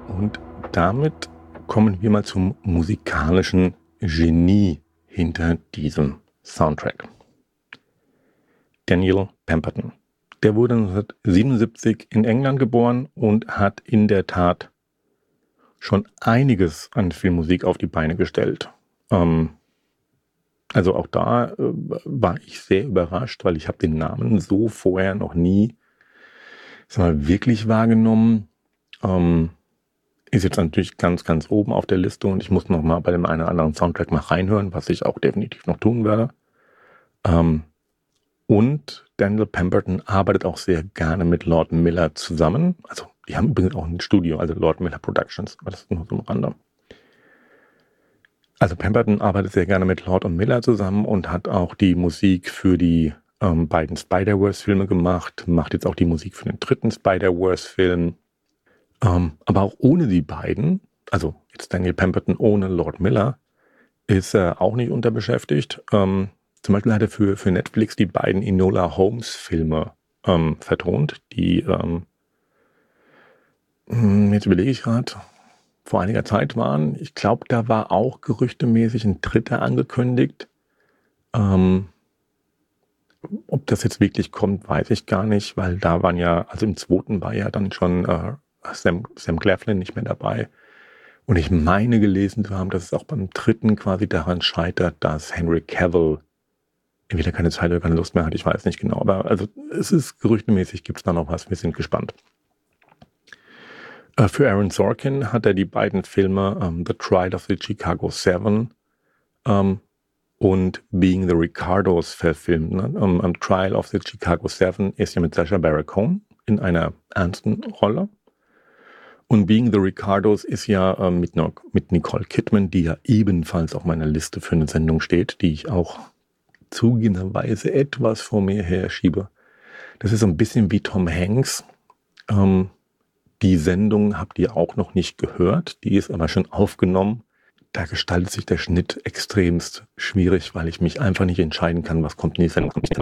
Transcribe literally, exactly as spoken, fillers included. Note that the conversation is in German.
Und damit kommen wir mal zum musikalischen Genie hinter diesem Soundtrack. Daniel Pemberton. Der wurde neunzehnhundertsiebenundsiebzig in England geboren und hat in der Tat schon einiges an Filmmusik auf die Beine gestellt. Ähm, also auch da äh, war ich sehr überrascht, weil ich habe den Namen so vorher noch nie sag mal, wirklich wahrgenommen. Ähm, ist jetzt natürlich ganz, ganz oben auf der Liste und ich muss noch mal bei dem einen oder anderen Soundtrack mal reinhören, was ich auch definitiv noch tun werde. Ähm, und Daniel Pemberton arbeitet auch sehr gerne mit Lord Miller zusammen. Also die haben übrigens auch ein Studio, also Lord Miller Productions, aber das ist nur so am Rande. Also Pemberton arbeitet sehr gerne mit Lord und Miller zusammen und hat auch die Musik für die ähm, beiden Spider-Verse-Filme gemacht, macht jetzt auch die Musik für den dritten Spider-Verse-Film. Ähm, aber auch ohne die beiden, also jetzt Daniel Pemberton ohne Lord Miller, ist er auch nicht unterbeschäftigt. Ähm, zum Beispiel hat er für, für Netflix die beiden Enola Holmes-Filme ähm, vertont, die, ähm, jetzt überlege ich gerade, vor einiger Zeit waren. Ich glaube, da war auch gerüchtemäßig ein dritter angekündigt. Ähm, ob das jetzt wirklich kommt, weiß ich gar nicht, weil da waren ja, also im zweiten war ja dann schon äh, Sam, Sam Claflin nicht mehr dabei. Und ich meine gelesen zu haben, dass es auch beim dritten quasi daran scheitert, dass Henry Cavill entweder keine Zeit oder keine Lust mehr hat, ich weiß nicht genau. Aber also es ist gerüchtemäßig, gibt es da noch was, wir sind gespannt. Äh, für Aaron Sorkin hat er die beiden Filme ähm, The Trial of the Chicago Seven ähm, und Being the Ricardos verfilmt. Ne? Um, um, Trial of the Chicago Seven ist ja mit Sacha Baron Cohen in einer ernsten Rolle. Und Being the Ricardos ist ja äh, mit, mit Nicole Kidman, die ja ebenfalls auf meiner Liste für eine Sendung steht, die ich auch zugegebenerweise etwas vor mir her schiebe. Das ist so ein bisschen wie Tom Hanks. Ähm, die Sendung habt ihr auch noch nicht gehört, die ist aber schon aufgenommen. Da gestaltet sich der Schnitt extremst schwierig, weil ich mich einfach nicht entscheiden kann, was kommt in die Sendung.